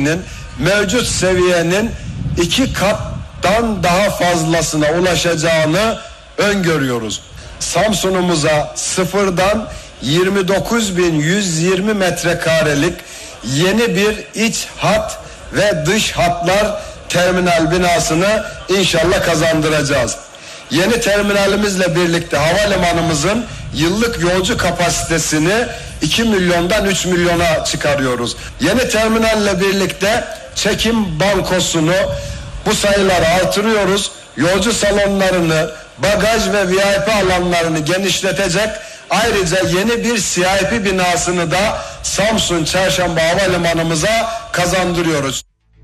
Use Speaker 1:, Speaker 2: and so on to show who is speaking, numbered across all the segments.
Speaker 1: trafiğinin mevcut seviyenin 2 kattan daha fazlasına ulaşacağını öngörüyoruz. Samsun'umuza sıfırdan 29.120 metrekarelik yeni bir iç hat ve dış hatlar terminal binasını inşallah kazandıracağız. Yeni terminalimizle birlikte havalimanımızın yıllık yolcu kapasitesini 2 milyondan 3 milyona çıkarıyoruz. Yeni terminalle birlikte çekim bankosunu bu sayıları artırıyoruz. Yolcu salonlarını, bagaj ve VIP alanlarını genişletecek. Ayrıca yeni bir CIP binasını da Samsun Çarşamba Havalimanımıza kazandırıyoruz.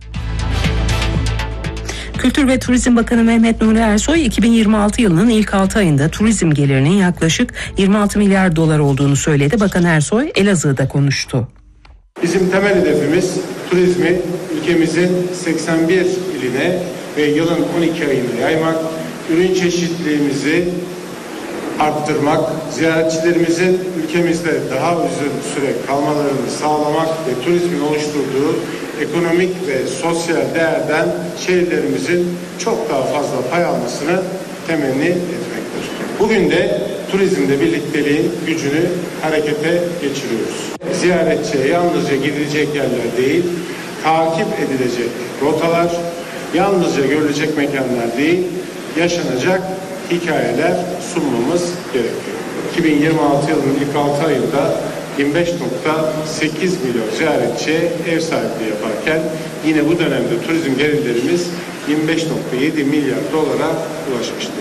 Speaker 2: Kültür ve Turizm Bakanı Mehmet Nuri Ersoy 2026 yılının ilk 6 ayında turizm gelirinin yaklaşık 26 milyar dolar olduğunu söyledi. Bakan Ersoy Elazığ'da konuştu.
Speaker 3: Bizim temel hedefimiz turizmi ülkemizin 81 iline ve yılın 12 ayına yaymak, ürün çeşitliliğimizi arttırmak, ziyaretçilerimizin ülkemizde daha uzun süre kalmalarını sağlamak ve turizmin oluşturduğu ekonomik ve sosyal değerden şehirlerimizin çok daha fazla pay almasını temenni etmektir. Bugün de turizmde birlikteliğin gücünü harekete geçiriyoruz. Ziyaretçiye yalnızca gidilecek yerler değil, takip edilecek rotalar, yalnızca görülecek mekanlar değil, yaşanacak hikayeler sunmamız gerekiyor. 2026 yılının ilk 6 ayında 25.8 milyon ziyaretçiye ev sahipliği yaparken yine bu dönemde turizm gelirlerimiz 25.7 milyar dolara ulaşmıştır.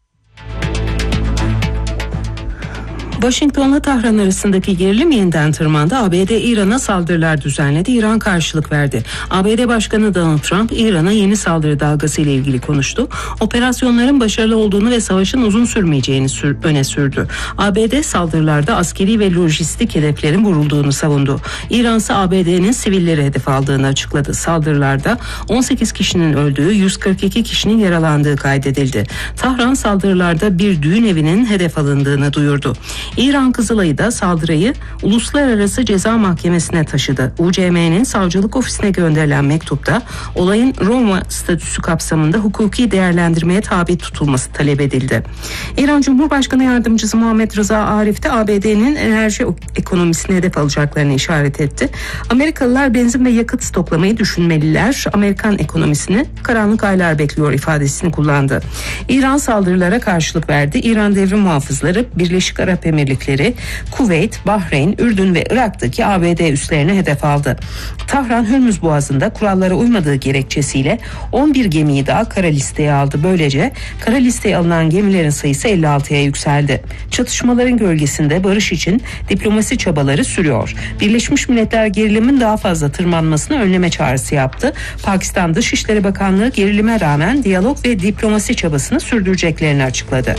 Speaker 2: Washington'la Tahran arasındaki gerilim yeniden tırmandı. ABD İran'a saldırılar düzenledi. İran karşılık verdi. ABD Başkanı Donald Trump İran'a yeni saldırı dalgası ile ilgili konuştu. Operasyonların başarılı olduğunu ve savaşın uzun sürmeyeceğini öne sürdü. ABD saldırılarda askeri ve lojistik hedeflerin vurulduğunu savundu. İran ise ABD'nin sivilleri hedef aldığını açıkladı. Saldırılarda 18 kişinin öldüğü, 142 kişinin yaralandığı kaydedildi. Tahran saldırılarda bir düğün evinin hedef alındığını duyurdu. İran Kızılay'ı da saldırıyı Uluslararası Ceza Mahkemesi'ne taşıdı. UCM'nin savcılık ofisine gönderilen mektupta olayın Roma statüsü kapsamında hukuki değerlendirmeye tabi tutulması talep edildi. İran Cumhurbaşkanı Yardımcısı Muhammed Rıza Arif de ABD'nin enerji ekonomisine hedef alacaklarını işaret etti. Amerikalılar benzin ve yakıt stoklamayı düşünmeliler. Amerikan ekonomisini karanlık aylar bekliyor ifadesini kullandı. İran saldırılara karşılık verdi. İran devrim muhafızları Birleşik Arap Emirlikleri, Kuveyt, Bahreyn, Ürdün ve Irak'taki ABD üslerine hedef aldı. Tahran Hürmüz Boğazı'nda kurallara uymadığı gerekçesiyle 11 gemiyi daha kara listeye aldı. Böylece kara listeye alınan gemilerin sayısı 56'ya yükseldi. Çatışmaların gölgesinde barış için diplomasi çabaları sürüyor. Birleşmiş Milletler gerilimin daha fazla tırmanmasını önleme çağrısı yaptı. Pakistan Dışişleri Bakanlığı gerilime rağmen diyalog ve diplomasi çabasını sürdüreceklerini açıkladı.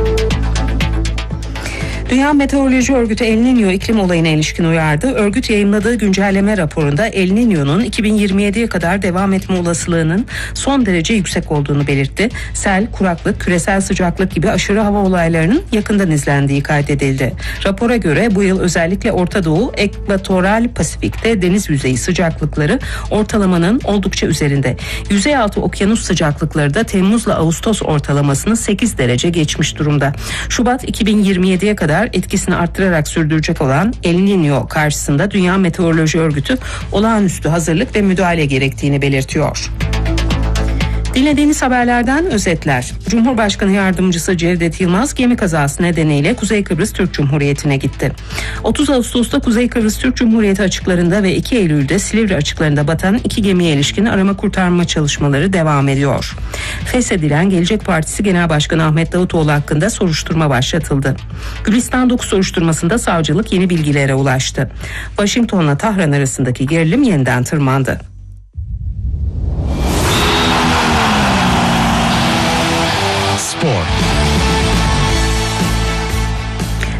Speaker 2: Dünya Meteoroloji Örgütü El Niño iklim olayına ilişkin uyardı. Örgüt yayımladığı güncelleme raporunda El Niño'nun 2027'ye kadar devam etme olasılığının son derece yüksek olduğunu belirtti. Sel, kuraklık, küresel sıcaklık gibi aşırı hava olaylarının yakından izlendiği kaydedildi. Rapora göre bu yıl özellikle Orta Doğu, Ekvatoral Pasifik'te deniz yüzeyi sıcaklıkları ortalamanın oldukça üzerinde. Yüzeyaltı okyanus sıcaklıkları da Temmuz'la Ağustos ortalamasını 8 derece geçmiş durumda. Şubat 2027'ye kadar etkisini arttırarak sürdürecek olan El Niño karşısında Dünya Meteoroloji Örgütü olağanüstü hazırlık ve müdahale gerektiğini belirtiyor. Dinlediğiniz haberlerden özetler. Cumhurbaşkanı Yardımcısı Cevdet Yılmaz gemi kazası nedeniyle Kuzey Kıbrıs Türk Cumhuriyeti'ne gitti. 30 Ağustos'ta Kuzey Kıbrıs Türk Cumhuriyeti açıklarında ve 2 Eylül'de Silivri açıklarında batan 2 gemiye ilişkin arama kurtarma çalışmaları devam ediyor. Feshedilen Gelecek Partisi Genel Başkanı Ahmet Davutoğlu hakkında soruşturma başlatıldı. Gülistan 9 soruşturmasında savcılık yeni bilgilere ulaştı. Washington'la Tahran arasındaki gerilim yeniden tırmandı.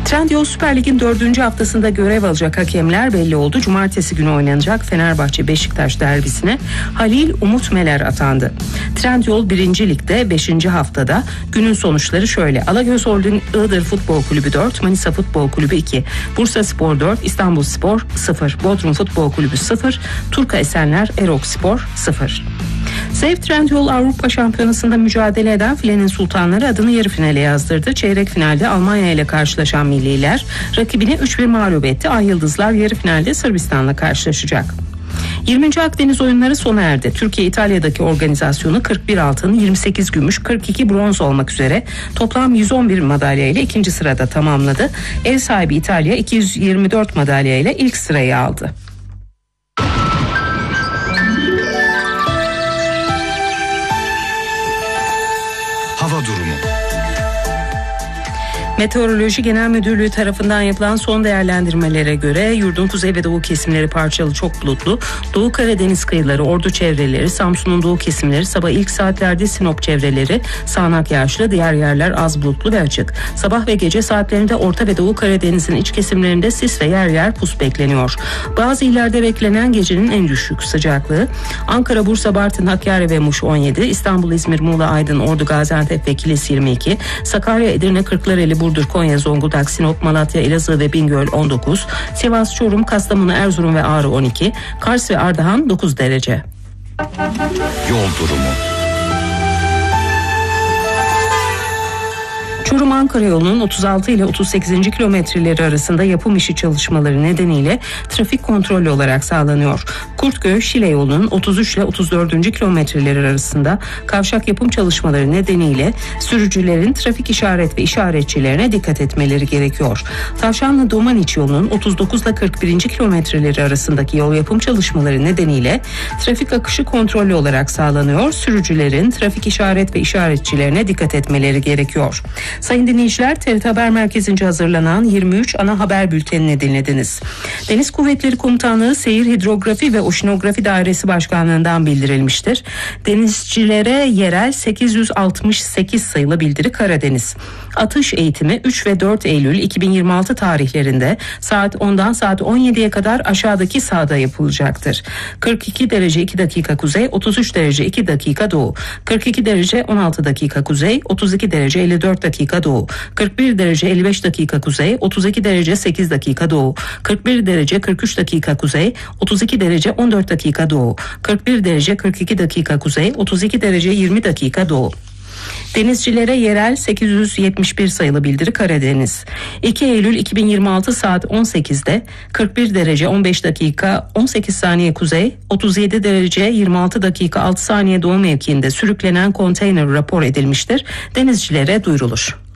Speaker 2: Trendyol Süper Lig'in 4. haftasında görev alacak hakemler belli oldu. Cumartesi günü oynanacak Fenerbahçe-Beşiktaş derbisine Halil Umut Meler atandı. Trendyol 1. Lig'de 5. haftada günün sonuçları şöyle: Alagöz Holding Iğdır Futbol Kulübü 4, Manisa Futbol Kulübü 2, Bursaspor 4, İstanbulspor 0, Bodrum Futbol Kulübü 0, Turka Esenler Erok Spor 0. Save Trendyol Avrupa Şampiyonası'nda mücadele eden Filenin Sultanları adını yarı finale yazdırdı. Çeyrek finalde Almanya ile karşılaşan milliler rakibini 3-1 mağlup etti. Ay Yıldızlar yarı finalde Sırbistan'la karşılaşacak. 20. Akdeniz oyunları sona erdi. Türkiye İtalya'daki organizasyonu 41 altın, 28 gümüş, 42 bronz olmak üzere toplam 111 madalya ile ikinci sırada tamamladı. Ev sahibi İtalya 224 madalya ile ilk sırayı aldı.
Speaker 4: Hava durumu.
Speaker 2: Meteoroloji Genel Müdürlüğü tarafından yapılan son değerlendirmelere göre yurdun kuzey ve doğu kesimleri parçalı çok bulutlu. Doğu Karadeniz kıyıları, Ordu çevreleri, Samsun'un doğu kesimleri, sabah ilk saatlerde Sinop çevreleri sağanak yağışlı, diğer yerler az bulutlu ve açık. Sabah ve gece saatlerinde Orta ve Doğu Karadeniz'in iç kesimlerinde sis ve yer yer pus bekleniyor. Bazı illerde beklenen gecenin en düşük sıcaklığı Ankara, Bursa, Bartın, Hakkari ve Muş 17, İstanbul, İzmir, Muğla, Aydın, Ordu, Gaziantep ve Kilis 22, Sakarya, Edirne, Kırklareli, Burdur, Konya, Zonguldak, Sinop, Malatya, Elazığ ve Bingöl 19, Sivas, Çorum, Kastamonu, Erzurum ve Ağrı 12, Kars ve Ardahan 9 derece.
Speaker 4: Yol durumu.
Speaker 2: Çorum-Ankara yolunun 36 ile 38. kilometreleri arasında yapım işi çalışmaları nedeniyle trafik kontrollü olarak sağlanıyor. Kurtköy-Şile yolunun 33 ile 34. kilometreleri arasında kavşak yapım çalışmaları nedeniyle sürücülerin trafik işaret ve işaretçilerine dikkat etmeleri gerekiyor. Tavşanlı-Domaniç yolunun 39 ile 41. kilometreleri arasındaki yol yapım çalışmaları nedeniyle trafik akışı kontrollü olarak sağlanıyor. Sürücülerin trafik işaret ve işaretçilerine dikkat etmeleri gerekiyor. Sayın dinleyiciler, TRT Haber Merkezi'nce hazırlanan 23 ana haber bültenini dinlediniz. Deniz Kuvvetleri Komutanlığı Seyir Hidrografi ve Oşinografi Dairesi Başkanlığı'ndan bildirilmiştir. Denizcilere yerel 868 sayılı bildiri Karadeniz. Atış eğitimi 3 ve 4 Eylül 2026 tarihlerinde saat 10'dan saat 17'ye kadar aşağıdaki sahada yapılacaktır. 42 derece 2 dakika kuzey, 33 derece 2 dakika doğu, 42 derece 16 dakika kuzey, 32 derece 54 dakika doğu, 41 derece 55 dakika kuzey, 32 derece 8 dakika doğu, 41 derece 43 dakika kuzey, 32 derece 14 dakika doğu, 41 derece 42 dakika kuzey, 32 derece 20 dakika doğu. Denizcilere yerel 871 sayılı bildiri Karadeniz. 2 Eylül 2026 saat 18'de 41 derece 15 dakika 18 saniye kuzey, 37 derece 26 dakika 6 saniye doğu mevkiinde sürüklenen konteyner rapor edilmiştir. Denizcilere duyurulur.